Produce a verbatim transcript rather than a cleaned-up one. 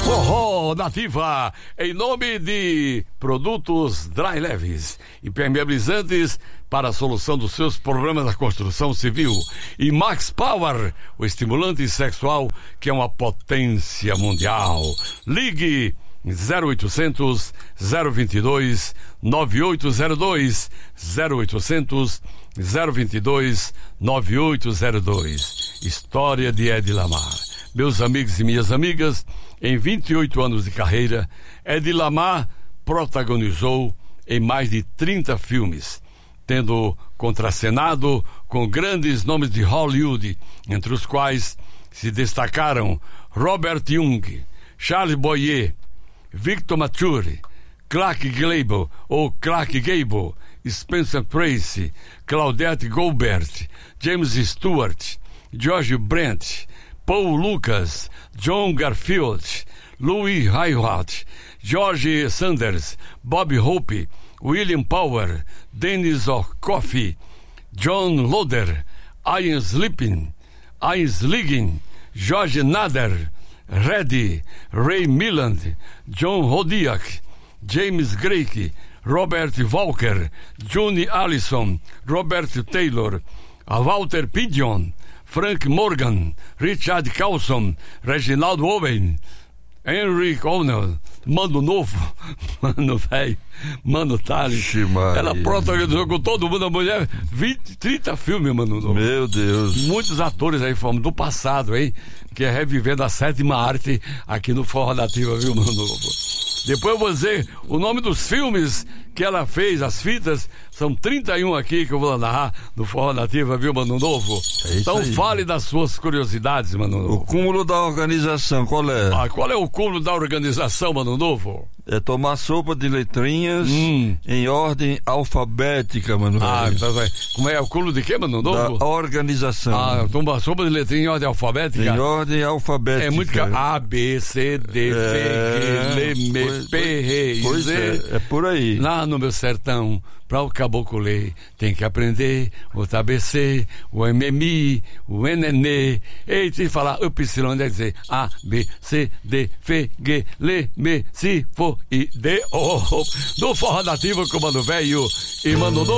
Forró Nativa, em nome de Produtos Dry Leves, impermeabilizantes para a solução dos seus problemas da construção civil, e Max Power, o estimulante sexual que é uma potência mundial. Ligue zero oitocentos, zero vinte e dois, nove oito zero dois, zero oitocentos, zero vinte e dois, nove oito zero dois. História de Hedy Lamarr. Meus amigos e minhas amigas, em vinte e oito anos de carreira, Hedy Lamarr protagonizou em mais de trinta filmes, tendo contracenado com grandes nomes de Hollywood, entre os quais se destacaram Robert Young, Charles Boyer, Victor Mature, Clark Gable ou Clark Gable, Spencer Tracy, Claudette Colbert, James Stewart, George Brent, Paul Lucas, John Garfield, Louis Hyhart, George Sanders, Bob Hope, William Power, Dennis O'Coffey, John Loder, Ian Slippin, Ian Sliggin, George Nader, Reddy, Ray Milland, John Hodiak, James Drake, Robert Walker, Johnny Allison, Robert Taylor, Walter Pidgeon, Frank Morgan, Richard Carlson, Reginald Owen, Henry Connell, Mano Novo, Mano Velho, Mano Tales. Ela protagonizou com todo mundo, a mulher, vinte, trinta filmes, Mano Novo. Meu Deus. Muitos atores aí, fomos do passado, hein? Que é revivendo a sétima arte aqui no Forró Nativa, viu, Mano Novo? Depois eu vou dizer o nome dos filmes que ela fez, as fitas, são trinta e um aqui que eu vou narrar no Forró Nativa, viu, Mano Novo? É então aí. Fale das suas curiosidades, Mano Novo. O cúmulo da organização, qual é? Ah, qual é o cúmulo da organização, Mano Novo? É tomar sopa de letrinhas hum. em ordem alfabética, Mano. Ah, então vai. Como é o cúmulo de quê, Mano Novo? Da organização. Ah, tomar sopa de letrinhas em ordem alfabética? Em ordem alfabética. É muito que A, B, C, D, F, G, L, M, P, R, pois Z. É, é por aí. Lá no meu sertão, pra o caboclo ler, tem que aprender o A B C, o M M I, o N N E, e tem que falar o Y, deve dizer A, B, C, D, F, G, L, M, C, F, I, D, O. Do Forró Nativa com o Mano Velho e Mano Novo.